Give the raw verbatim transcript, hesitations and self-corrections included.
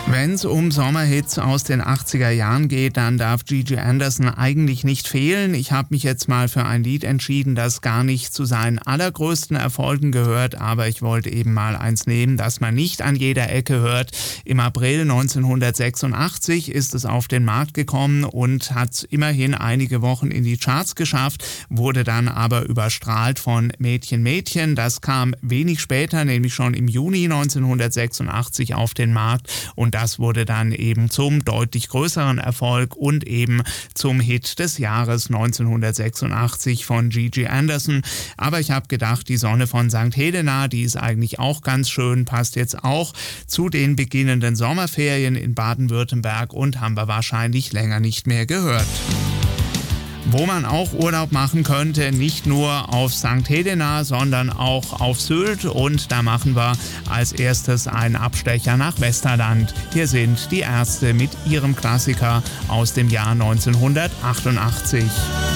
Wenn es um Sommerhits aus den achtziger Jahren geht, dann darf Gigi Anderson eigentlich nicht fehlen. Ich habe mich jetzt mal für ein Lied entschieden, das gar nicht zu seinen allergrößten Erfolgen gehört, aber ich wollte eben mal eins nehmen, das man nicht an jeder Ecke hört. Im April neunzehnhundertsechsundachtzig ist es auf den Markt gekommen und hat immerhin einige Wochen in die Charts geschafft, wurde dann aber überstrahlt von Mädchen, Mädchen. Das kam wenig später, nämlich schon im Juni neunzehnhundertsechsundachtzig auf den Markt und das wurde dann eben zum deutlich größeren Erfolg und eben zum Hit des Jahres neunzehnhundertsechsundachtzig von Gigi Anderson. Aber ich habe gedacht, die Sonne von Sankt Helena, die ist eigentlich auch ganz schön, passt jetzt auch zu den beginnenden Sommerferien in Baden-Württemberg und haben wir wahrscheinlich länger nicht mehr gehört. Wo man auch Urlaub machen könnte, nicht nur auf Sankt Helena, sondern auch auf Sylt. Und da machen wir als erstes einen Abstecher nach Westerland. Hier sind die Ärzte mit ihrem Klassiker aus dem Jahr neunzehnhundertachtundachtzig.